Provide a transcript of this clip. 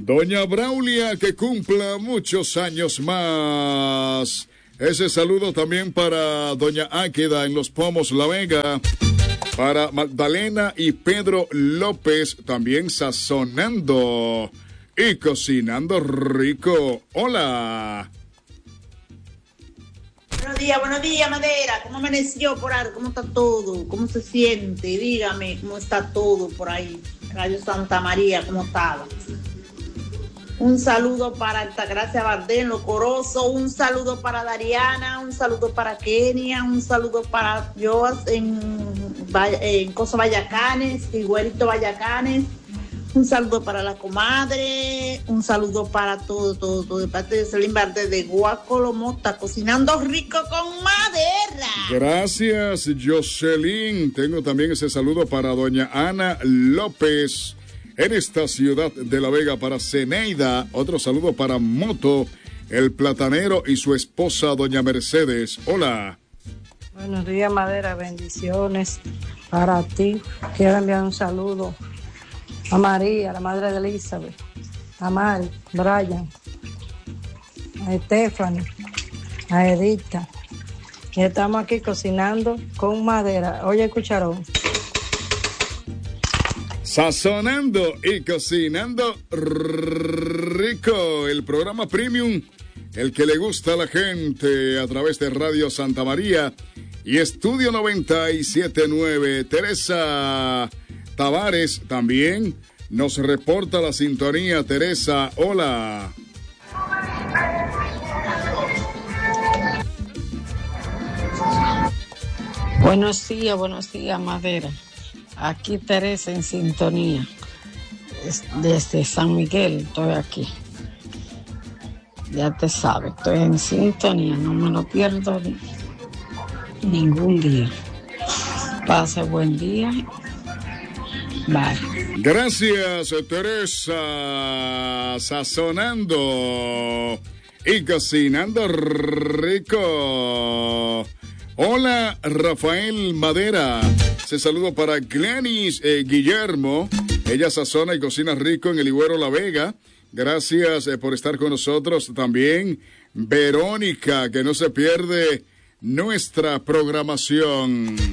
Doña Braulia, que cumpla muchos años más. Ese saludo también para Doña Áqueda en Los Pomos, La Vega. Para Magdalena y Pedro López, también sazonando y cocinando rico. Hola. Buenos días, Madera. ¿Cómo amaneció por ahí? ¿Cómo está todo? ¿Cómo se siente? Dígame, ¿cómo está todo por ahí? Radio Santa María, ¿cómo estaba? Un saludo para Altagracia Bardén, Locoroso, un saludo para Dariana, un saludo para Kenia, un saludo para Joas en Coso Vallacanes, Iguelito Vallacanes, un saludo para la comadre, un saludo para todo, de parte de Celine Bardén de Guacolomota, cocinando rico con madera. Gracias, Jocelyn. Tengo también ese saludo para doña Ana López en esta ciudad de La Vega, para Zeneida. Otro saludo para Moto, el platanero, y su esposa, doña Mercedes. Hola. Buenos días, Madera, bendiciones para ti. Quiero enviar un saludo a María, la madre de Elizabeth, a Mari, Brian, a Stephanie, a Edita. Y estamos aquí cocinando con madera. Oye, cucharón. Sazonando y cocinando rico. El programa Premium, el que le gusta a la gente, a través de Radio Santa María y Estudio 97.9. Teresa Tavares también nos reporta la sintonía. Teresa, hola. Buenos días, Madera. Aquí Teresa en sintonía. Desde San Miguel estoy aquí. Ya te sabes, estoy en sintonía, no me lo pierdo ningún día. Pase buen día. Bye. Gracias, Teresa. Sazonando y cocinando rico. Hola, Rafael Madera. Se saludo para Glenis Guillermo. Ella sazona y cocina rico en el Higuero La Vega. Gracias por estar con nosotros. También Verónica, que no se pierde nuestra programación.